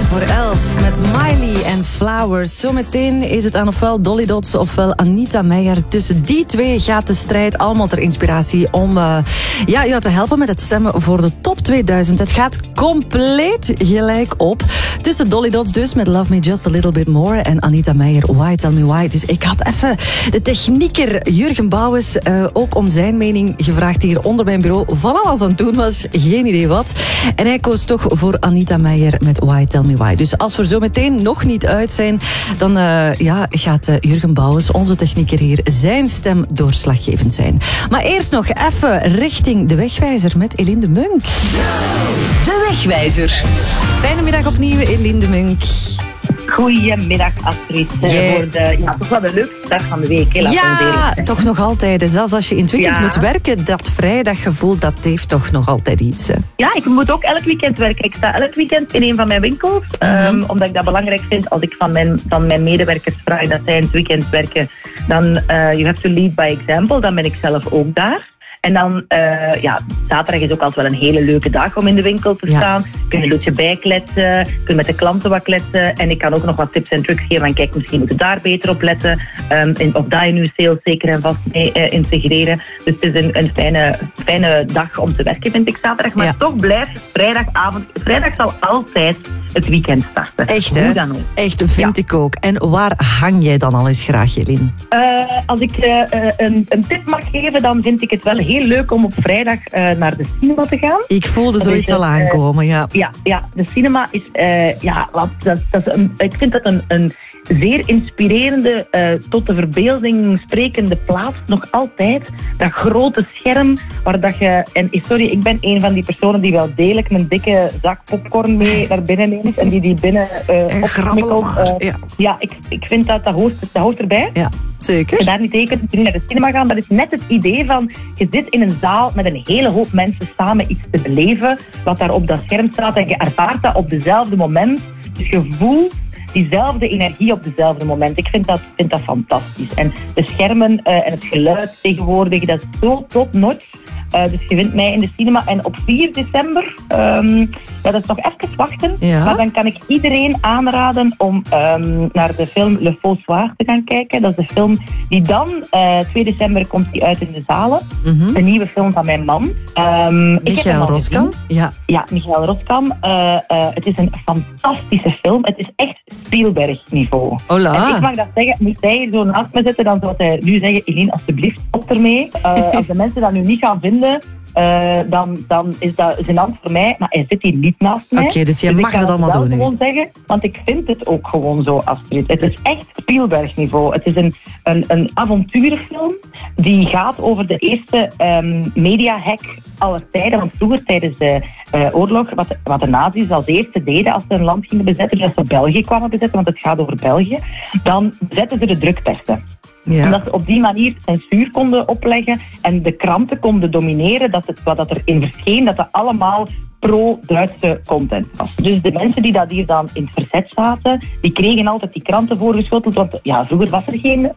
voor Els met Miley en Flowers. Zometeen is het aan ofwel Dolly Dots ofwel Anita Meijer. Tussen die twee gaat de strijd. Allemaal ter inspiratie om jou te helpen met het stemmen voor de top 2000. Het gaat compleet gelijk op. Tussen Dolly Dots dus met Love Me Just a Little Bit More en Anita Meijer Why Tell Me Why. Dus ik had even de technieker Jurgen Bouwens ook om zijn mening gevraagd hier onder mijn bureau. Van alles aan het doen was, geen idee wat. En hij koos toch voor Anita Meijer met Why Tell Me Why. Dus als we zo meteen nog niet uit zijn, dan gaat Jurgen Bouwens, onze technieker hier, zijn stem doorslaggevend zijn. Maar eerst nog even richting de Wegwijzer met Eline de Munk. De Wegwijzer. Fijne middag opnieuw, Eline de Munk. Goedemiddag, Astrid. Voor toch wel de leukste dag van de week. Hè, toch nog altijd. Zelfs als je in het weekend moet werken, dat vrijdag-gevoel, dat heeft toch nog altijd iets. Hè? Ja, ik moet ook elk weekend werken. Ik sta elk weekend in een van mijn winkels. Omdat ik dat belangrijk vind. Als ik van mijn medewerkers vraag dat zij in het weekend werken, dan you have to lead by example. Dan ben ik zelf ook daar. En dan, zaterdag is ook altijd wel een hele leuke dag om in de winkel te staan. Je kunt een beetje bijkletsen, je kunt met de klanten wat kletsen. En ik kan ook nog wat tips en tricks geven. En kijk, misschien moet je daar beter op letten. Of dat je nu sales zeker en vast mee integreren. Dus het is een fijne dag om te werken, vind ik zaterdag. Maar toch blijft vrijdagavond. Vrijdag zal altijd het weekend starten. Echt, hè? Dan ook. Echt, vind ik ook. En waar hang jij dan al eens graag, Eline? Als ik een tip mag geven, dan vind ik het wel heel leuk om op vrijdag naar de cinema te gaan. Ik voelde zoiets al aankomen, ja. Ja, de cinema is... ik vind dat een zeer inspirerende, tot de verbeelding sprekende plaats. Nog altijd. Dat grote scherm waar dat je... En sorry, ik ben een van die personen die wel degelijk een dikke zak popcorn mee naar binnen neemt en die binnen opsmikkelt. Ik vind dat hoort erbij. Ja, zeker. En daar niet tegen kunt naar de cinema gaan. Dat is net het idee van, je zit in een zaal met een hele hoop mensen samen iets te beleven, wat daar op dat scherm staat, en je ervaart dat op dezelfde moment. Dus je voelt diezelfde energie op dezelfde moment. Ik vind dat fantastisch. En de schermen en het geluid tegenwoordig, dat is zo top-notch. Dus je vindt mij in de cinema. En op 4 december, dat is nog even wachten. Ja. Maar dan kan ik iedereen aanraden om naar de film Le Faux Soir te gaan kijken. Dat is de film die dan, 2 december, komt die uit in de zalen. Een nieuwe film van mijn man. Michael Roskam. Ja, Michael Roskam. Het is een fantastische film. Het is echt Spielberg-niveau. Hola. En ik mag dat zeggen, moet hij hier zo naast me zitten, dan zou hij nu zeggen, Eline, alsjeblieft, stop ermee. Als de mensen dat nu niet gaan vinden, dan is dat gênant voor mij, maar hij zit hier niet naast mij. Oké, dus jij mag het allemaal doen. Gewoon zeggen, want ik vind het ook gewoon zo, Astrid. Het is echt Spielberg-niveau. Het is een avonturenfilm die gaat over de eerste media-hack aller tijden. Want vroeger, tijdens de oorlog, wat de nazi's als eerste deden als ze een land gingen bezetten, dus als ze België kwamen bezetten, want het gaat over België, dan bezetten ze de drukpersen. Ja. Omdat ze op die manier censuur konden opleggen en de kranten konden domineren, wat er in verscheen, dat allemaal pro-Duitse content was. Dus de mensen die dat hier dan in het verzet zaten, die kregen altijd die kranten voorgeschoteld, want vroeger was er geen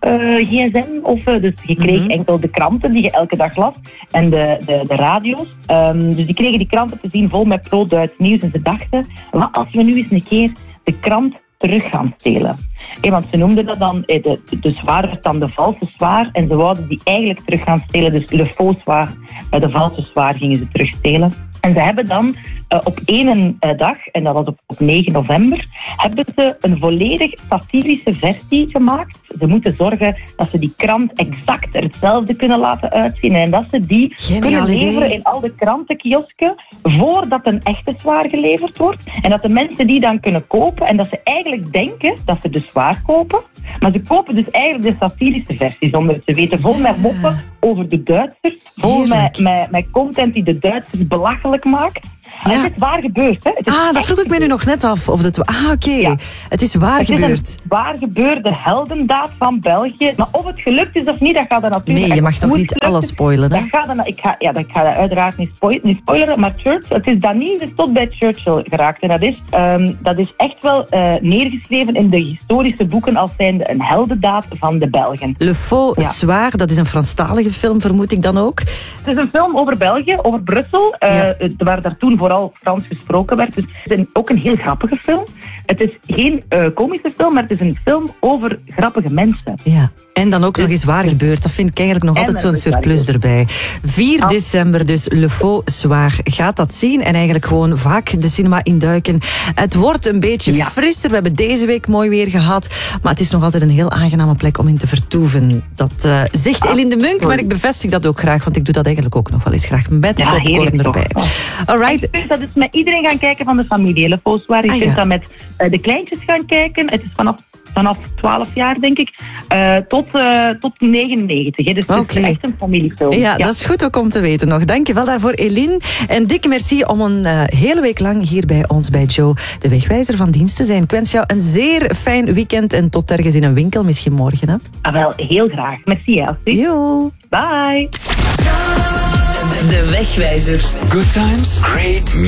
gsm, dus je kreeg enkel de kranten die je elke dag las en de radio's. Dus die kregen die kranten te zien vol met pro-Duits nieuws en ze dachten, wat als we nu eens een keer de krant terug gaan stelen. Want ze noemden dat dan, de zwaar werd dan de valse zwaar, en ze wouden die eigenlijk terug gaan stelen, dus le faux zwaar, de valse zwaar gingen ze terugstelen. En ze hebben dan op één dag, en dat was op 9 november, hebben ze een volledig satirische versie gemaakt. Ze moeten zorgen dat ze die krant exact hetzelfde kunnen laten uitzien en dat ze die kunnen leveren in al de krantenkiosken voordat een echte zwaar geleverd wordt. En dat de mensen die dan kunnen kopen en dat ze eigenlijk denken dat ze de zwaar kopen, maar ze kopen dus eigenlijk de satirische versie zonder het te weten, vol met moppen over de Duitsers, vol met content die de Duitsers belachelijk maakt. Ja. Het is waar gebeurd. Hè? Dat vroeg ik me nu nog net af. Oké. Ja. Het is waar gebeurd. Het is een waar gebeurde heldendaad van België. Maar of het gelukt is of niet, dat gaat dan natuurlijk... Nee, je mag nog niet alles spoilen. Hè? Ik ga dat uiteraard niet spoileren. Maar Churchill, het is dan niet tot bij Churchill geraakt. En dat is echt wel neergeschreven in de historische boeken als zijnde een heldendaad van de Belgen. Le Faux Soir, dat is een Franstalige film, vermoed ik dan ook? Het is een film over België, over Brussel, waar daar toen voor vooral Frans gesproken werd. Dus het is ook een heel grappige film. Het is geen komische film, maar het is een film over grappige mensen. Ja. En dan ook nog eens waar gebeurd. Dat vind ik eigenlijk nog altijd zo'n surplus erbij. 4 december dus, Le Faux Soir. Gaat dat zien en eigenlijk gewoon vaak de cinema induiken. Het wordt een beetje frisser. We hebben deze week mooi weer gehad. Maar het is nog altijd een heel aangename plek om in te vertoeven. Dat zegt Eline de Munk, maar ik bevestig dat ook graag. Want ik doe dat eigenlijk ook nog wel eens graag. Met popcorn erbij. Alright. Dat is met iedereen gaan kijken van de familie. Le Faux Soir. Je kunt dat met de kleintjes gaan kijken. Het is vanaf 12 jaar, denk ik, tot 99. Hè. Dus het is echt een familiefilm. Ja, dat is goed ook om te weten nog. Dank je wel daarvoor, Eline. En dikke merci om een hele week lang hier bij ons, bij Joe, de wegwijzer van dienst te zijn. Ik wens jou een zeer fijn weekend en tot ergens in een winkel, misschien morgen. Hè? Wel, heel graag. Merci, Astrid. Yo. Bye. De Wegwijzer. Good times, great